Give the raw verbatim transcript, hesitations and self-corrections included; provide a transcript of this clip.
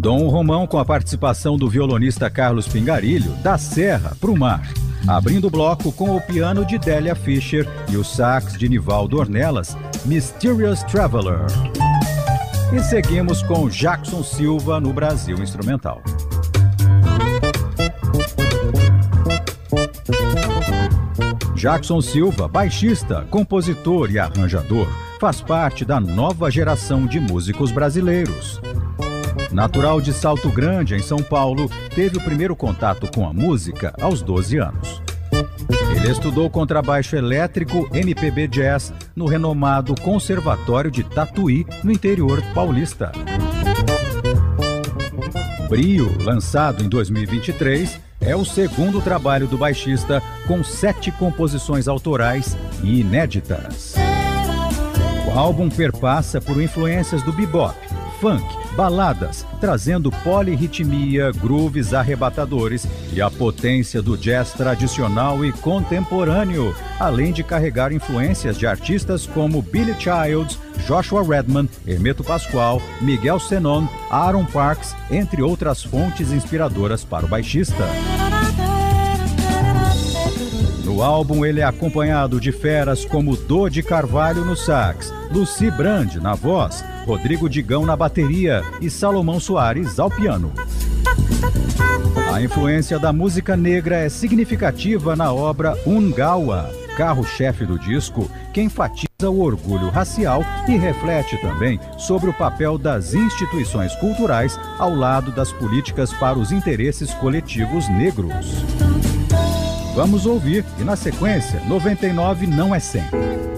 Dom Romão com a participação do violonista Carlos Pingarilho, Da Serra pro Mar. Abrindo o bloco com o piano de Délia Fischer e o sax de Nivaldo Ornelas, Mysterious Traveler. E seguimos com Jackson Silva no Brasil Instrumental. Jackson Silva, baixista, compositor e arranjador, faz parte da nova geração de músicos brasileiros. Natural de Salto Grande, em São Paulo, teve o primeiro contato com a música aos doze anos. Ele estudou contrabaixo elétrico, M P B Jazz, no renomado Conservatório de Tatuí, no interior paulista. Brio, lançado em dois mil e vinte e três, é o segundo trabalho do baixista, com sete composições autorais e inéditas. O álbum perpassa por influências do bebop, funk, baladas, trazendo polirritmia, grooves arrebatadores e a potência do jazz tradicional e contemporâneo, além de carregar influências de artistas como Billy Childs, Joshua Redman, Hermeto Pascoal, Miguel Senon, Aaron Parks, entre outras fontes inspiradoras para o baixista. No álbum, ele é acompanhado de feras como Dodi Carvalho no sax, Lucy Brand na voz, Rodrigo Digão na bateria e Salomão Soares ao piano. A influência da música negra é significativa na obra Ungawa, carro-chefe do disco, que enfatiza o orgulho racial e reflete também sobre o papel das instituições culturais ao lado das políticas para os interesses coletivos negros. Vamos ouvir, e na sequência, noventa e nove não é cem.